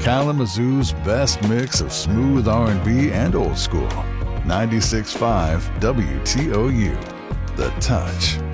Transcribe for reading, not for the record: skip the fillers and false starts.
Kalamazoo's best mix of smooth R&B and old school. 96.5 WTOU. The Touch.